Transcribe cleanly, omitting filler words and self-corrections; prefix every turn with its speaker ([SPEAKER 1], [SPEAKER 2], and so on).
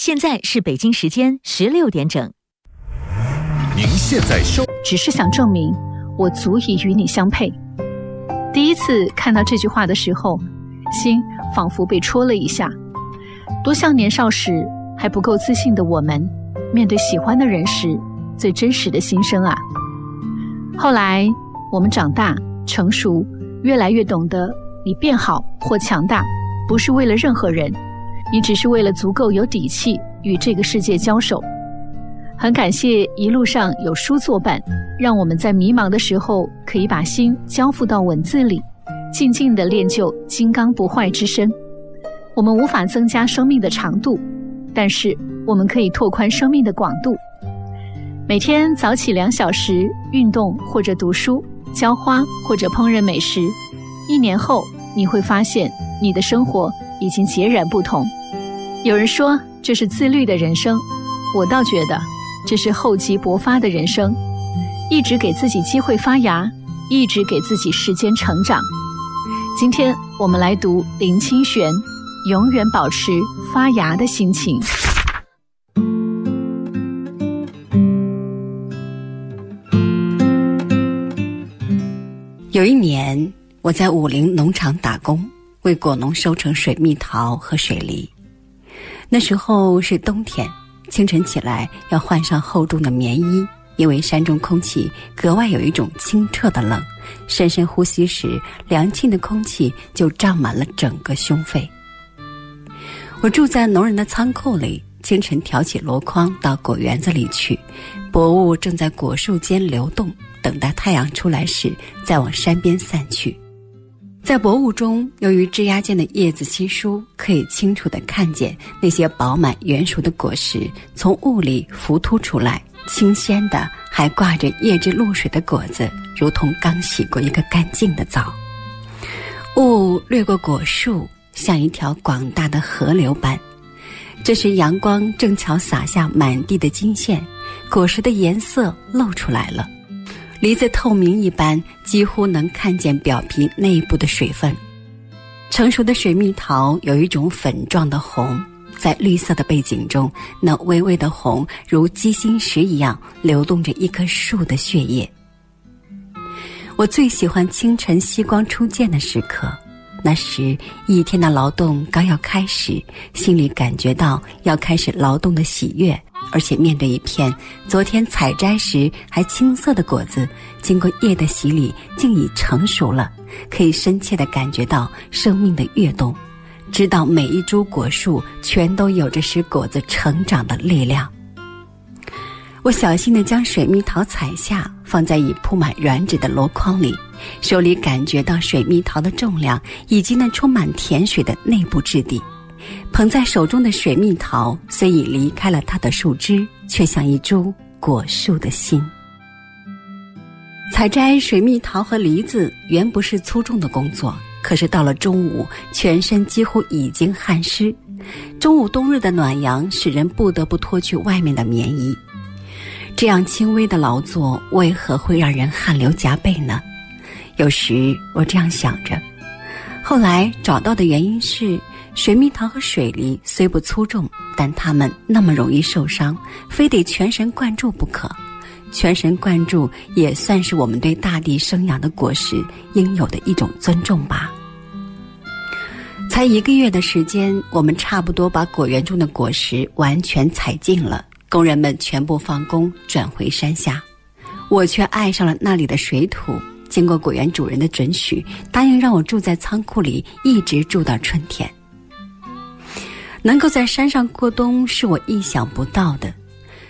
[SPEAKER 1] 现在是北京时间16点整。
[SPEAKER 2] 您现在
[SPEAKER 3] 只是想证明我足以与你相配。第一次看到这句话的时候，心仿佛被戳了一下。多像年少时还不够自信的我们，面对喜欢的人时最真实的心声啊。后来我们长大成熟，越来越懂得，你变好或强大不是为了任何人，你只是为了足够有底气与这个世界交手。很感谢一路上有书作伴，让我们在迷茫的时候可以把心交付到文字里，静静地练就金刚不坏之身。我们无法增加生命的长度，但是我们可以拓宽生命的广度。每天早起2小时运动或者读书，浇花或者烹饪美食，1年后你会发现你的生活已经截然不同。有人说这是自律的人生，我倒觉得这是厚积薄发的人生，一直给自己机会发芽，一直给自己时间成长。今天我们来读林清玄，永远保持发芽的心情。
[SPEAKER 4] 有一年，我在武陵农场打工，为果农收成水蜜桃和水梨。那时候是冬天，清晨起来要换上厚重的棉衣，因为山中空气格外有一种清澈的冷，深深呼吸时，凉沁的空气就胀满了整个胸肺。我住在农人的仓库里，清晨挑起箩筐到果园子里去，薄雾正在果树间流动，等待太阳出来时再往山边散去。在薄雾中，由于枝桠间的叶子稀疏，可以清楚地看见那些饱满圆熟的果实从雾里浮凸出来，清鲜的还挂着叶汁露水的果子，如同刚洗过一个干净的澡。雾掠过果树，像一条广大的河流般，这时阳光正巧洒下满地的金线，果实的颜色露出来了，梨子透明一般，几乎能看见表皮内部的水分。成熟的水蜜桃有一种粉状的红，在绿色的背景中，那微微的红如鸡心石一样流动着一棵树的血液。我最喜欢清晨夕光初见的时刻，那时一天的劳动刚要开始，心里感觉到要开始劳动的喜悦，而且面对一片昨天采摘时还青涩的果子，经过叶的洗礼竟已成熟了，可以深切地感觉到生命的跃动，知道每一株果树全都有着使果子成长的力量。我小心地将水蜜桃采下，放在已铺满软纸的箩筐里，手里感觉到水蜜桃的重量以及那充满甜水的内部质地。捧在手中的水蜜桃虽已离开了它的树枝，却像一株果树的心。采摘水蜜桃和梨子原不是粗重的工作，可是到了中午，全身几乎已经汗湿。中午冬日的暖阳使人不得不脱去外面的棉衣。这样轻微的劳作为何会让人汗流浃背呢？有时我这样想着，后来找到的原因是，水蜜桃和水梨虽不粗重，但它们那么容易受伤，非得全神贯注不可。全神贯注也算是我们对大地生养的果实应有的一种尊重吧。才1个月的时间，我们差不多把果园中的果实完全采尽了，工人们全部放工转回山下，我却爱上了那里的水土。经过果园主人的准许，答应让我住在仓库里，一直住到春天。能够在山上过冬是我意想不到的，